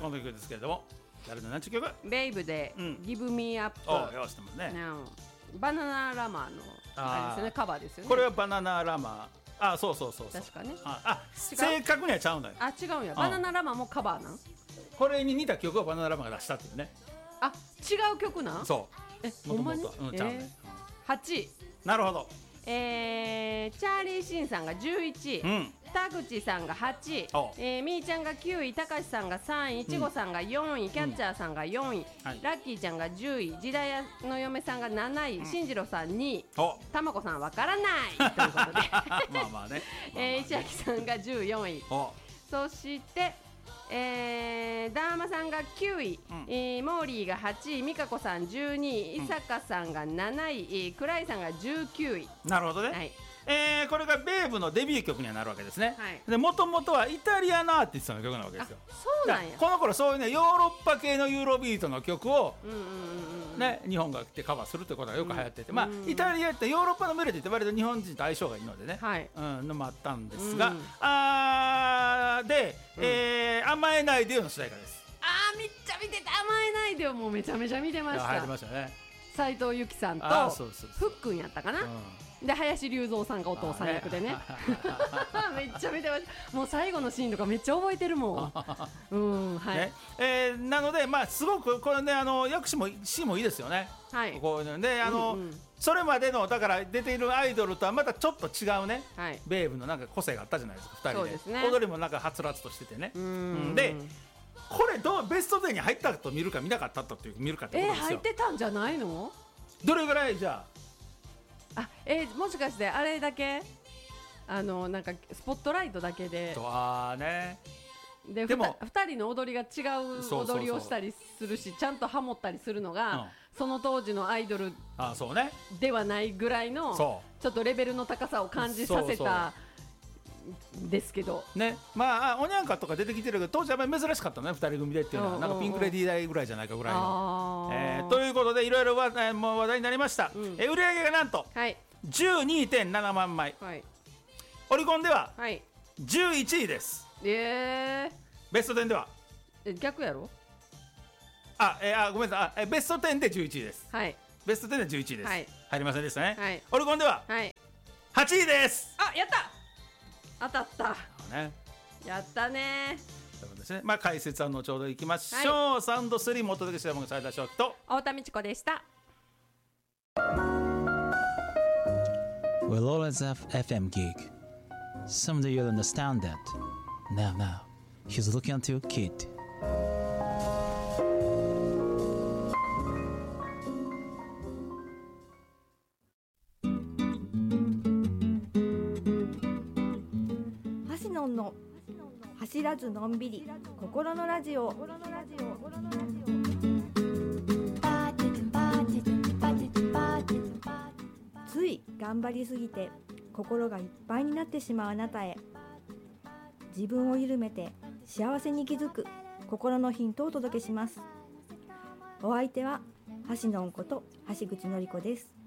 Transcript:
この曲ですけれども、誰の何ちゅう曲？ ベイブで、Give Me Up。 よしてますね。 バナナラマーのあれですね、カバーですよね。 これはバナナラマー。そう確かね。 正確にはちゃうのよ。 違うんや。バナナラマーもカバーなん？ これに似た曲をバナナラマーが出したっていうね。 違う曲なん？ そう。 ほんまに？ ちゃうね。 8位。 なるほど。 チャーリーシンさんが11位、田口さんが8位、みーちゃんが9位、たかしさんが3位、いちごさんが4位、キャッチャーさんが4位、ラッキーちゃんが10位、時代屋の嫁さんが7位、進次郎さん2位、たまこさんわからないということでまあまあね、 石垣さんが14位、そしてダーマさんが9位、モーリーが8位、美香子さん12位、伊坂さんが7位、倉井さんが19位。 なるほどね、 はい。 これがベーブのデビュー曲にはなるわけですね。 はい、 でもともとはイタリアのアーティストの曲なわけですよ。 そうなんや。 この頃そういうねヨーロッパ系のユーロビートの曲をね、日本が来てカバーするということがよく流行ってて、イタリアってヨーロッパのメロディーって割と日本人と相性がいいのでね、のもあったんですが、で、甘えないでよの主題歌です。 めっちゃ見てた。甘えないでよもうめちゃめちゃ見てました。 流行ってましたね。 斉藤由貴さんとふっくんやったかな、で林隆三さんがお父さん役でねめっちゃ見てました。もう最後のシーンとかめっちゃ覚えてるもんなので、すごくこれね役詞も詞もいいですよね。こういうのでそれまでのだから出ているアイドルとはまたちょっと違うね、ベーブのなんか個性があったじゃないですか、2人で。踊りもなんかはつらつとしててね。でこれベスト10に入ったと見るか見なかったという見るかってことですよ。 入ってたんじゃないの？ どれぐらいじゃあもしかしてあれだけなんかスポットライトだけででも2人の踊りが違う踊りをしたりするし、ちゃんとハモったりするのが、その当時のアイドルではないぐらいのちょっとレベルの高さを感じさせたですけどね。おにゃんかとか出てきてるけど当時は珍しかったね、2人組でっていうのは。なんかピンクレディー代ぐらいじゃないかぐらいの、ということでいろいろ話題になりました。売り上げがなんと 12.7 万枚、オリコンでは11位です。ベスト10では逆やろ。 ごめんなさい、ベスト10で11位です。ベスト10で11位です。入りませんでしたね。オリコンでは8位です。 やった当たったやったね。 ということですね。解説は後ほどいきましょう。サウンド3もお届けしたものが斉田翔樹と太田美智子でした。 We'll always have FM gig. Someday you'll understand that. Now, he's looking at your kid. 橋野の走らずのんびり心のラジオ。つい頑張りすぎて心がいっぱいになってしまうあなたへ、自分を緩めて幸せに気づく心のヒントをお届けします。お相手は橋野んこと橋口のり子です。